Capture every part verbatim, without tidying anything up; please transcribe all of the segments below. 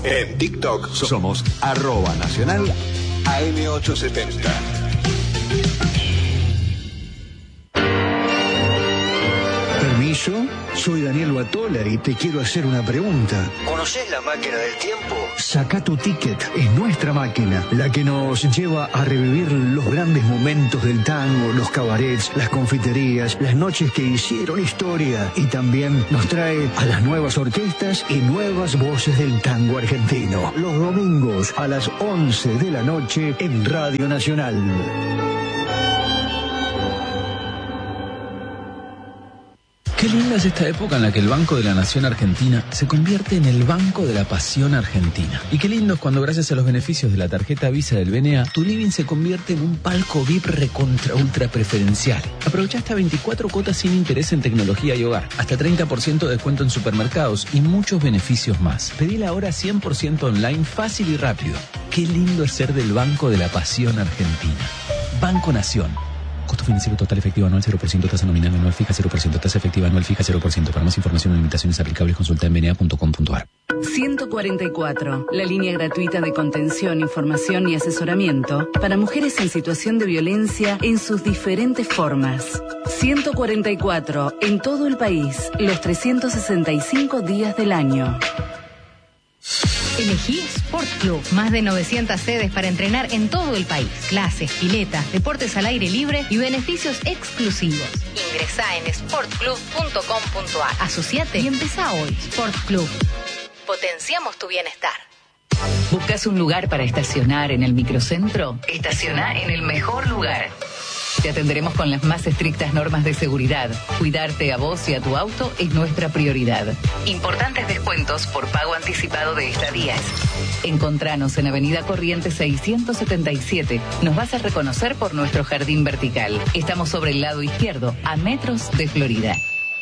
En TikTok somos arroba nacional A M ochocientos setenta. ¿Permiso? Soy Daniel Batola y te quiero hacer una pregunta. ¿Conocés la máquina del tiempo? Saca tu ticket, es nuestra máquina, la que nos lleva a revivir los grandes momentos del tango, los cabarets, las confiterías, las noches que hicieron historia, y también nos trae a las nuevas orquestas y nuevas voces del tango argentino. Los domingos a las once de la noche en Radio Nacional. Qué linda es esta época en la que el Banco de la Nación Argentina se convierte en el Banco de la Pasión Argentina. Y qué lindo es cuando, gracias a los beneficios de la tarjeta Visa del B N A, tu living se convierte en un palco V I P recontra ultra preferencial. Aprovecha hasta veinticuatro cuotas sin interés en tecnología y hogar, hasta treinta por ciento de descuento en supermercados y muchos beneficios más. Pedila ahora cien por ciento online, fácil y rápido. Qué lindo es ser del Banco de la Pasión Argentina. Banco Nación. Costo financiero total efectivo anual cero por ciento, tasa nominal anual fija cero por ciento, tasa efectiva anual fija cero por ciento. Para más información o limitaciones aplicables, consulta en b n a punto com punto a r. ciento cuarenta y cuatro, la línea gratuita de contención, información y asesoramiento para mujeres en situación de violencia en sus diferentes formas. ciento cuarenta y cuatro, en todo el país, los trescientos sesenta y cinco días del año. Elegí Sport Club. Más de novecientas sedes para entrenar en todo el país. Clases, piletas, deportes al aire libre y beneficios exclusivos. Ingresá en sport club punto com punto a r. Asociate y empezá hoy. Sport Club. Potenciamos tu bienestar. ¿Buscas un lugar para estacionar en el microcentro? Estaciona en el mejor lugar. Te atenderemos con las más estrictas normas de seguridad. Cuidarte a vos y a tu auto es nuestra prioridad. Importantes descuentos por pago anticipado de estadías. Encontranos en Avenida Corrientes seiscientos setenta y siete. Nos vas a reconocer por nuestro jardín vertical. Estamos sobre el lado izquierdo, a metros de Florida.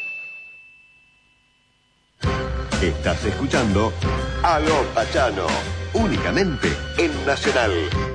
Estás escuchando Aló Pachano, únicamente en Nacional.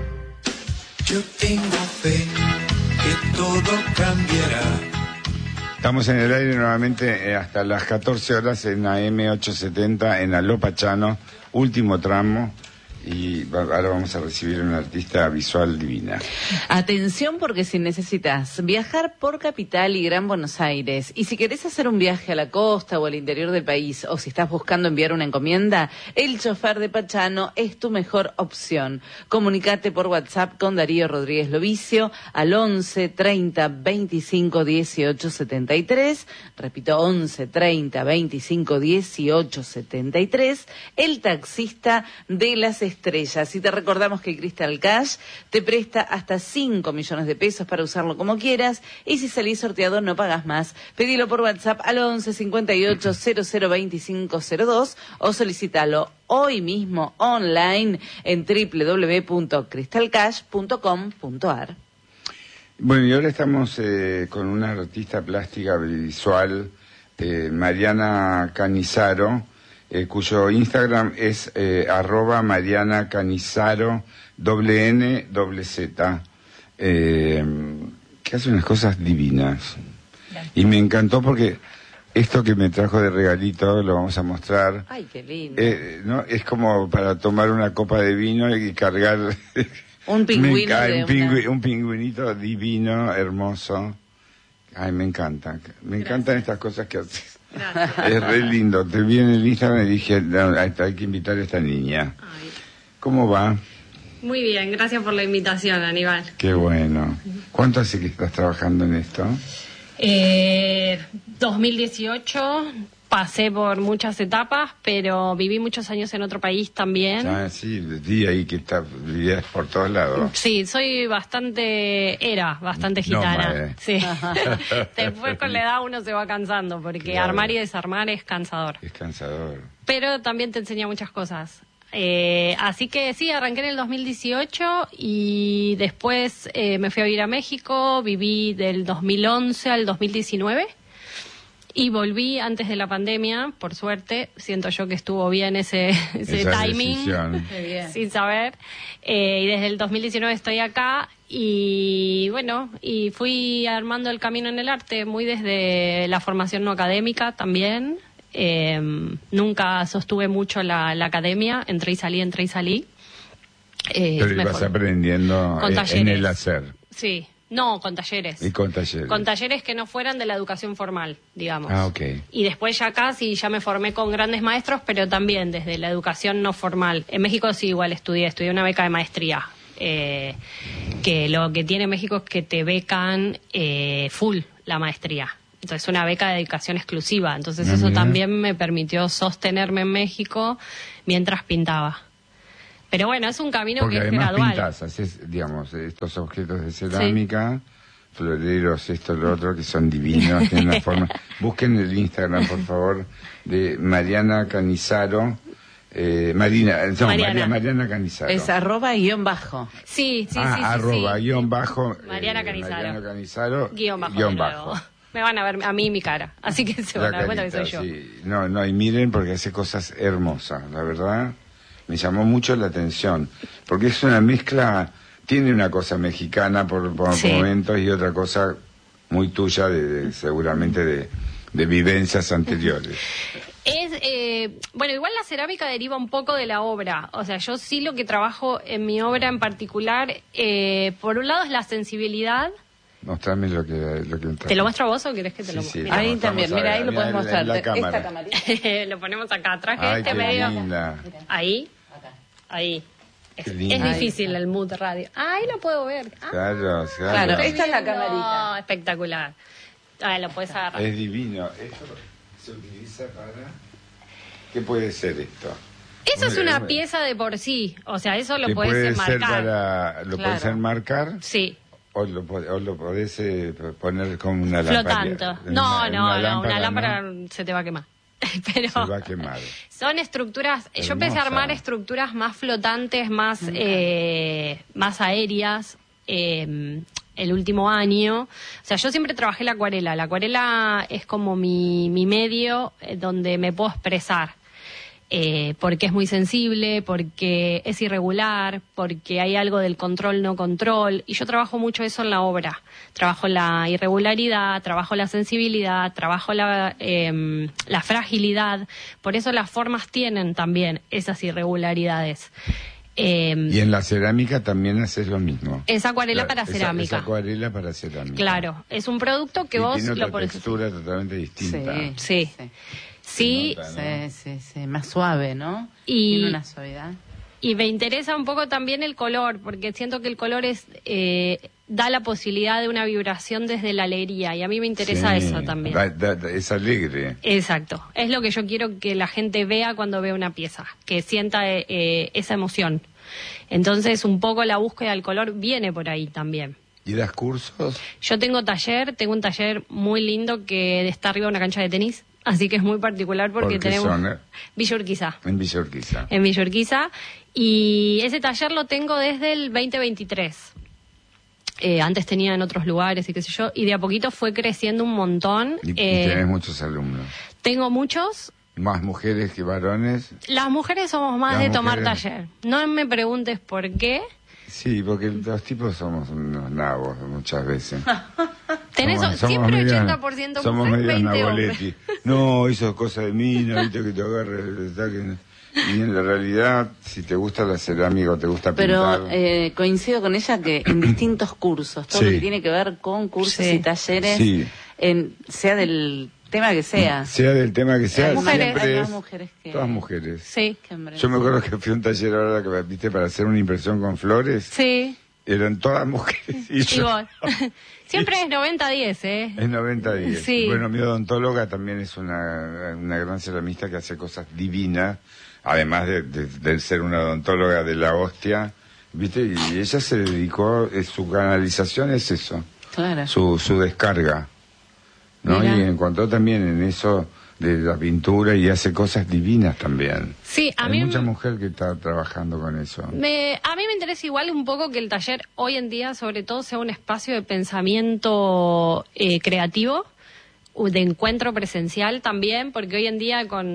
Yo tengo fe que todo cambiará. Estamos en el aire nuevamente eh, hasta las catorce horas en A M ochocientos setenta en Aló Pachano, último tramo. Y ahora vamos a recibir a una artista visual divina. Atención, porque si necesitas viajar por Capital y Gran Buenos Aires, y si querés hacer un viaje a la costa o al interior del país, o si estás buscando enviar una encomienda, el chofer de Pachano es tu mejor opción. Comunicate por WhatsApp con Darío Rodríguez Lovicio al once treinta veinticinco dieciocho setenta y tres. Repito, once treinta veinticinco dieciocho setenta y tres. El taxista de las estrellas. Y te recordamos que Crystal Cash te presta hasta cinco millones de pesos para usarlo como quieras, y si salís sorteado no pagas más. Pedilo por WhatsApp al once cincuenta y ocho cero cero veinticinco cero dos o solicítalo hoy mismo online en doble u doble u doble u punto crystal cash punto com punto a r. Bueno, y ahora estamos eh, con una artista plástica visual, eh, Mariana Canizaro, Eh, cuyo Instagram es eh, arroba Mariana Canizaro, doble N, doble Z, eh, que hace unas cosas divinas. Gracias. Y me encantó porque esto que me trajo de regalito lo vamos a mostrar. Ay, qué lindo. Eh, ¿no? Es como para tomar una copa de vino y cargar un pingüino me, de un, pingü, una... un pingüinito divino, hermoso. Ay, me encanta. Me encantan Gracias. Estas cosas que haces. Gracias. Es re lindo. Te vi en el Instagram y dije, no, hay que invitar a esta niña. Ay. ¿Cómo va? Muy bien, gracias por la invitación, Aníbal. Qué bueno. ¿Cuánto hace que estás trabajando en esto? Eh, dos mil dieciocho, pasé por muchas etapas, pero viví muchos años en otro país también. Ah, sí, vi ahí que está, vivías por todos lados. Sí, soy bastante, era bastante gitana. No, sí. Después con la edad uno se va cansando, porque claro, armar y desarmar es cansador. Es cansador. Pero también te enseña muchas cosas. Eh, así que sí, arranqué en el dos mil dieciocho y después eh, me fui a vivir a México, viví del dos mil once al dos mil diecinueve. Y volví antes de la pandemia, por suerte. Siento yo que estuvo bien ese, ese timing, sin saber. Eh, y desde el dos mil diecinueve estoy acá. Y bueno, y fui armando el camino en el arte, muy desde la formación no académica también. Eh, nunca sostuve mucho la, la academia, entré y salí, entré y salí. Eh, Pero ibas aprendiendo con en talleres. el hacer. Sí, no, con talleres. Y con talleres. Con talleres que no fueran de la educación formal, digamos. Ah, ok. Y después ya acá sí, ya me formé con grandes maestros, pero también desde la educación no formal. En México sí igual estudié, estudié una beca de maestría. Eh, que lo que tiene México es que te becan eh, full la maestría. Entonces una beca de dedicación exclusiva. Entonces Ah, eso mira. también me permitió sostenerme en México mientras pintaba. Pero bueno, es un camino Porque que es además gradual. pintás, haces, digamos, estos objetos de cerámica, floreros, esto, lo otro, que son divinos, tienen una forma. Busquen el Instagram, por favor, de Mariana Canizaro. Eh, Marina, no, Mariana. María, Mariana Canizaro. Es arroba guión bajo. Sí, sí, ah, sí, sí, arroba, sí. guión bajo. Mariana eh, Canizaro. Mariana Canizaro. Guión bajo. guión de nuevo. bajo. Me van a ver a mí y mi cara. Así que se La van a dar cuenta que soy carita, yo. sí. No, no, y miren porque hace cosas hermosas, la verdad. Me llamó mucho la atención. Porque es una mezcla, tiene una cosa mexicana por, por Sí. momentos y otra cosa muy tuya, de, de- seguramente de, de vivencias anteriores. Es, eh, bueno, igual la cerámica deriva un poco de la obra. O sea, yo sí lo que trabajo en mi obra en particular, eh, por un lado es la sensibilidad. Mostrame lo que, lo que ¿Te lo muestro a vos o querés que te lo Sí, sí, muestre? lo Ahí mostramos también, mira, ahora, ahí lo mira, podés en la- mostrar. en la Esta cámara. camarita. Lo ponemos acá. Traje Ay, este qué medio. linda. Ahí. Ahí. Es, Qué es lindo. difícil el mood radio. Ahí lo puedo ver. Ah, Claro, claro. Claro, esta es la lindo. camarita. Espectacular. Ah, lo puedes agarrar. Es divino. Esto se utiliza para... ¿Qué puede ser esto? Eso es Muy- una muy- pieza de por sí. O sea, eso lo que puedes puede enmarcar. ser para... ¿Lo Claro. puedes enmarcar? Sí. O lo, po- o lo podés eh, poner como una lámpara. Flotante. No, Una- no, una no, una lámpara ¿no? se te va a quemar. Pero Se va a quemar. son estructuras, yo empecé a Hermosa. armar estructuras más flotantes, más, eh, más aéreas eh, el último año. O sea, yo siempre trabajé la acuarela. La acuarela es como mi, mi medio eh, donde me puedo expresar. Eh, porque es muy sensible, porque es irregular, porque hay algo del control no control, y yo trabajo mucho eso en la obra. Trabajo la irregularidad, trabajo la sensibilidad, trabajo la, eh, la fragilidad. Por eso las formas tienen también esas irregularidades. Eh, Y en la cerámica también haces lo mismo. Es acuarela Claro, para esa- cerámica. Es acuarela para cerámica. Claro, es un producto que Y vos tiene otra lo pones. textura totalmente distinta. Sí. Sí. Se nota, Sí, ¿no? sí, sí, más suave, ¿no? Y- Tiene una suavidad. Y me interesa un poco también el color, porque siento que el color es eh, da la posibilidad de una vibración desde la alegría, y a mí me interesa Sí, eso también. da- da- da- es alegre. Exacto, es lo que yo quiero que la gente vea cuando ve una pieza, que sienta eh, eh, esa emoción. Entonces, un poco la búsqueda del color viene por ahí también. ¿Y das cursos? Yo tengo taller, tengo un taller muy lindo que está arriba de una cancha de tenis, así que es muy particular porque ¿Por qué tenemos zona? Villa Urquiza. En Villa Urquiza. En Villa Urquiza, y ese taller lo tengo desde el veinte veintitrés. Eh, antes tenía en otros lugares y qué sé yo, y de a poquito fue creciendo un montón. Y, y Eh, tenés muchos alumnos. tengo muchos. Más mujeres que varones. Las mujeres somos más Las de tomar mujeres. taller. No me preguntes por qué. Sí, porque los tipos somos unos nabos muchas veces. Tenés Somos- somos siempre medio- ochenta por ciento somos mujer, medio veinte naboletti. hombres. No, eso es cosa de mí, no viste que te agarre. está que- Y en la realidad, si te gusta la cerámica o te gusta pintar... Pero eh, coincido con ella que en distintos cursos, todo Sí. lo que tiene que ver con cursos Sí. y talleres, Sí. en, sea del tema que sea. Sea del tema que sea, Hay mujeres- siempre hay más es... mujeres que- Todas mujeres. Sí, Qué hombre. Yo me acuerdo que fui a un taller ahora que viste para hacer una impresión con flores. sí. Eran todas mujeres. Y yo- Igual. Siempre es noventa diez, ¿eh? Es noventa diez. Sí. Bueno, mi odontóloga también es una, una gran ceramista que hace cosas divinas, además de, de- de ser una odontóloga de la hostia, ¿viste? Y ella se dedicó, eh, su canalización es eso, Claro. su, su descarga, ¿no? Mirá. Y encontró también en eso de la pintura y hace cosas divinas también. Sí, a Hay mí mucha mujer que está trabajando con eso. Me, a mí me interesa igual un poco que el taller hoy en día, sobre todo, sea un espacio de pensamiento eh, creativo, u- de encuentro presencial también, porque hoy en día con,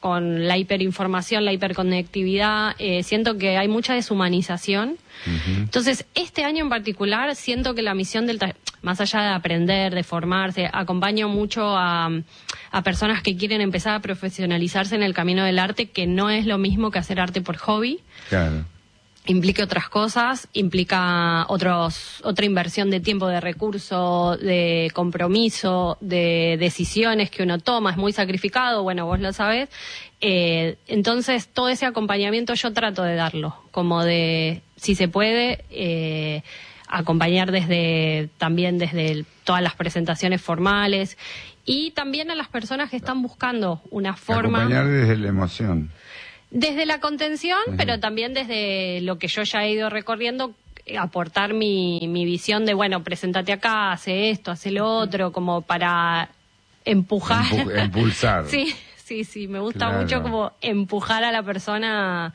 con la hiperinformación, la hiperconectividad, eh, siento que hay mucha deshumanización. Uh-huh. Entonces, este año en particular, siento que la misión del taller, más allá de aprender, de formarse, acompaño mucho a, a personas que quieren empezar a profesionalizarse en el camino del arte, que no es lo mismo que hacer arte por hobby. Claro. Implica otras cosas, implica otros, otra inversión de tiempo, de recurso, de compromiso, de decisiones que uno toma, es muy sacrificado, bueno, vos lo sabés. Eh, entonces, todo ese acompañamiento yo trato de darlo, como de, si se puede, eh, acompañar desde, también desde el, todas las presentaciones formales, y también a las personas que están buscando una forma... Acompañar desde la emoción. Desde la contención, uh-huh. pero también desde lo que yo ya he ido recorriendo, aportar mi, mi visión de, bueno, preséntate acá, hace esto, hace lo otro, como para empujar. Empu- impulsar. Sí, sí, sí, me gusta Claro. mucho como empujar a la persona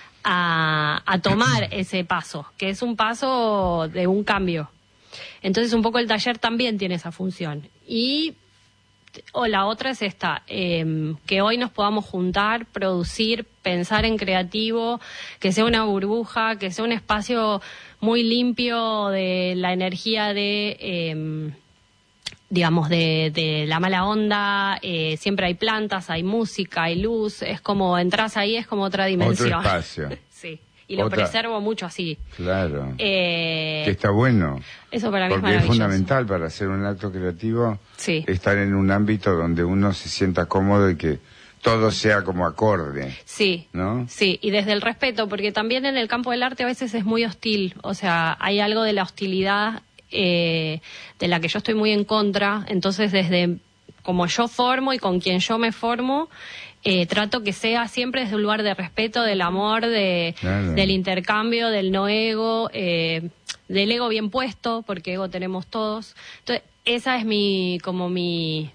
a, a tomar ese paso, que es un paso de un cambio. Entonces, un poco el taller también tiene esa función. Y... o la otra es esta, eh, que hoy nos podamos juntar, producir, pensar en creativo, que sea una burbuja, que sea un espacio muy limpio de la energía de, eh, digamos, de, de la mala onda. Eh, siempre hay plantas, hay música, hay luz, es como entras ahí, es como otra dimensión. Otro espacio. Sí. Y lo Otra. preservo mucho así. Claro. Eh, que está bueno. Eso para mí porque es es maravilloso. fundamental para hacer un acto creativo, sí. estar en un ámbito donde uno se sienta cómodo y que todo sea como acorde. Sí, ¿no? Sí, y desde el respeto, porque también en el campo del arte a veces es muy hostil, o sea, hay algo de la hostilidad eh, de la que yo estoy muy en contra, entonces desde como yo formo y con quien yo me formo, eh, trato que sea siempre desde un lugar de respeto, del amor, de, claro. del intercambio, del no ego, eh, del ego bien puesto, porque ego tenemos todos. Entonces, esa es mi, como mi...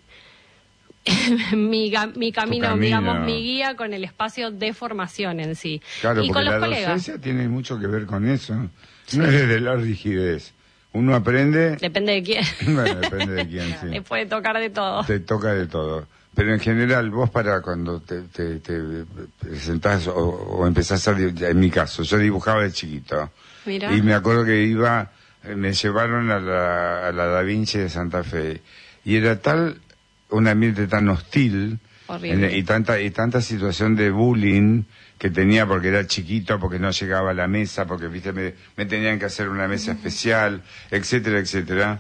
mi, ga- mi camino, camino. digamos, mi guía con el espacio de formación en sí. Claro, y porque con los la colegas. docencia tiene mucho que ver con eso. No es desde la rigidez. Uno aprende... Depende de quién. Bueno, depende de quién, sí. Le puede tocar de todo. Te toca de todo. Pero en general, vos para cuando te, te, te presentás o, o empezás a... di- En mi caso, yo dibujaba de chiquito. Mira. Y me acuerdo que iba... Me llevaron a la, a la Da Vinci de Santa Fe. Y era tal... un ambiente tan hostil Horrible. en- y tanta y tanta situación de bullying que tenía porque era chiquito, porque no llegaba a la mesa, porque viste me, me tenían que hacer una mesa especial, etcétera, etcétera.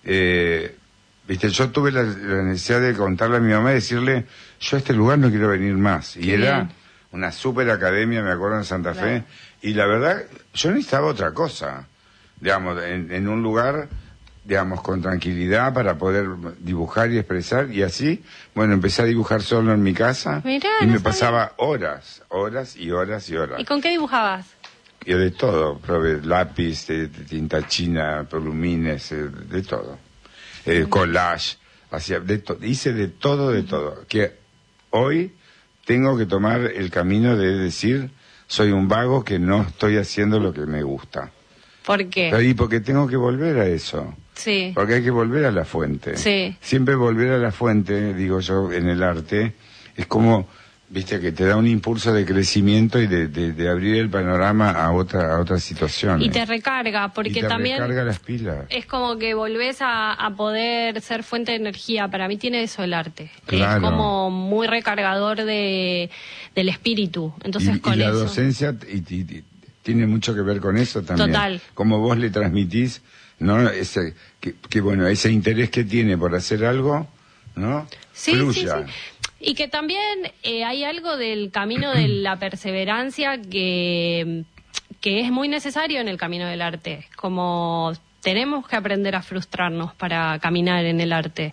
Eh, viste, yo tuve la, la necesidad de contarle a mi mamá y decirle, yo a este lugar no quiero venir más. Y Qué era bien. una super academia, me acuerdo, en Santa Claro. Fe. Y la verdad, yo necesitaba otra cosa. Digamos, en, en un lugar, digamos, con tranquilidad para poder dibujar y expresar. Y así, bueno, empecé a dibujar solo en mi casa. Mirá, y no me sabía. pasaba horas, horas y horas y horas. ¿Y con qué dibujabas? Y de todo, probé lápiz, de, de tinta china, plumines, eh, de todo. Eh, collage, hacía de to- hice de todo, de todo. Que hoy tengo que tomar el camino de decir, soy un vago que no estoy haciendo lo que me gusta. ¿Por qué? Pero y porque tengo que volver a eso. Sí. Porque hay que volver a la fuente. Sí. Siempre volver a la fuente, digo yo, en el arte, es como, viste, que te da un impulso de crecimiento y de, de, de abrir el panorama a otra a otras situaciones. Y te recarga, porque Y te también recarga las pilas. es como que volvés a, a poder ser fuente de energía. Para mí tiene eso el arte. Claro. Es como muy recargador de del espíritu. Entonces y, con y la eso. docencia y, y- y tiene mucho que ver con eso también. Total. Como vos le transmitís, ¿no? Ese, que, que bueno, ese interés que tiene por hacer algo, ¿no? Sí, Fluya. sí, sí. Y que también eh, hay algo del camino de la perseverancia que, que es muy necesario en el camino del arte. Como tenemos que aprender a frustrarnos para caminar en el arte.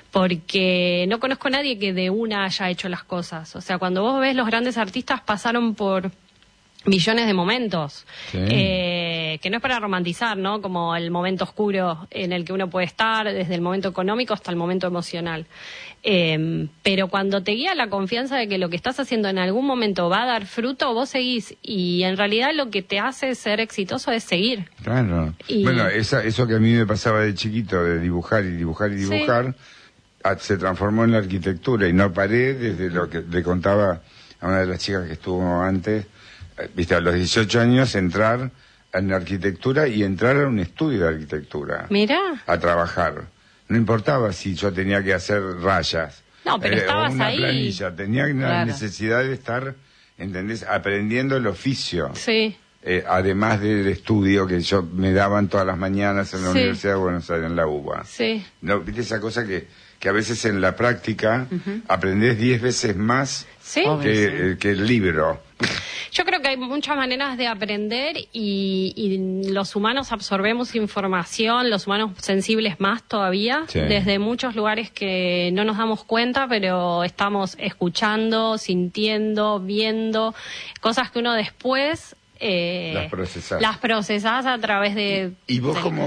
Porque no conozco a nadie que de una haya hecho las cosas. O sea, cuando vos ves los grandes artistas pasaron por millones de momentos, Sí. eh, que no es para romantizar, ¿no? Como el momento oscuro en el que uno puede estar, desde el momento económico hasta el momento emocional. Eh, pero cuando te guía la confianza de que lo que estás haciendo en algún momento va a dar fruto, vos seguís. Y en realidad lo que te hace ser exitoso es seguir. Claro. Y- Bueno, esa, eso que a mí me pasaba de chiquito, de dibujar y dibujar y Sí. dibujar, a- se transformó en la arquitectura y no paré desde lo que le contaba a una de las chicas que estuvo antes, eh, viste, a los dieciocho años entrar en arquitectura y entrar a un estudio de arquitectura. Mira. A trabajar. No importaba si yo tenía que hacer rayas. No, pero eh, estabas o una ahí. planilla. Tenía la Claro. necesidad de estar, ¿entendés? Aprendiendo el oficio. Sí. Eh, además del estudio que yo me daban todas las mañanas en la Sí. Universidad de Buenos Aires, en la U B A. Sí. No, ¿viste esa cosa que, que a veces en la práctica aprendés diez veces más Sí. que, eh, que el libro? Yo creo que hay muchas maneras de aprender y, y los humanos absorbemos información, los humanos sensibles más todavía, Sí. desde muchos lugares que no nos damos cuenta, pero estamos escuchando, sintiendo, viendo, cosas que uno después... Eh, Las procesás. las procesás a través de... ¿Y vos del- cómo,